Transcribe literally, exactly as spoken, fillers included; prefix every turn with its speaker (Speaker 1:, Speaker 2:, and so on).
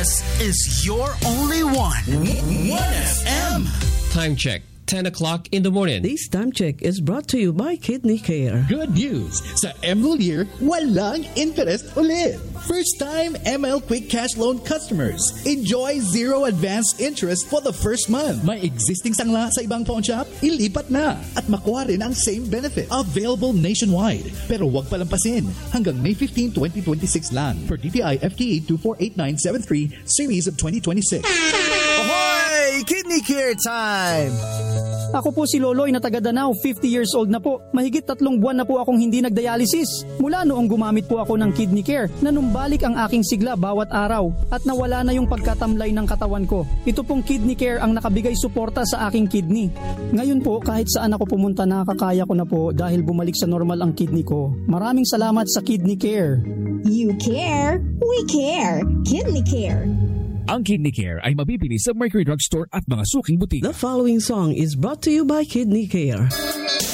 Speaker 1: This is your only one. one F M.
Speaker 2: Time check. ten o'clock in the morning.
Speaker 3: This time check is brought to you by Kidney Care.
Speaker 4: Good news! Sa Emerald Year, walang interest ulit. First time M L Quick Cash Loan customers. Enjoy zero advance interest for the first month. May existing sangla sa ibang pawn shop? Ilipat na at makuha rin ang same benefit. Available nationwide. Pero wag palampasin. Hanggang May fifteenth, twenty twenty-six lang. Per D T I F T E two four eight nine seven three, Series of twenty twenty-six.
Speaker 5: Ahoy! Kidney Care time!
Speaker 6: Ako po si Loloy na taga Danao, fifty years old na po. Mahigit tatlong buwan na po akong hindi nagdialysis. Mula noong gumamit po ako ng Kidney Care, na numbalik ang aking sigla bawat araw at nawala na yung pagkatamlay ng katawan ko. Ito pong Kidney Care ang nakabigay suporta sa aking kidney. Ngayon po, kahit saan ako pumunta, nakakaya ko na po dahil bumalik sa normal ang kidney ko. Maraming salamat sa Kidney Care.
Speaker 7: You care, we care. Kidney Care.
Speaker 8: Ang Kidney Care ay mabibili sa Mercury Drugstore at mga suking butika.
Speaker 3: The following song is brought to you by Kidney Care.